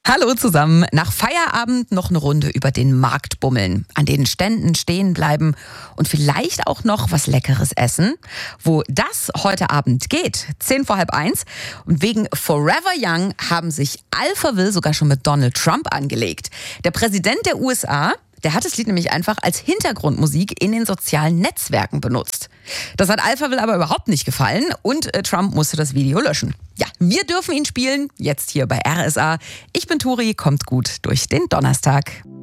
Hallo zusammen. Nach Feierabend noch eine Runde über den Markt bummeln, an den Ständen stehen bleiben und vielleicht auch noch was Leckeres essen. Wo das heute Abend geht, 1:10. Und wegen Forever Young haben sich Alphaville sogar schon mit Donald Trump angelegt. Der Präsident der USA, der hat das Lied nämlich einfach als Hintergrundmusik in den sozialen Netzwerken benutzt. Das hat Alphaville aber überhaupt nicht gefallen und Trump musste das Video löschen. Ja, wir dürfen ihn spielen, jetzt hier bei RSA. Ich bin Turi, kommt gut durch den Donnerstag.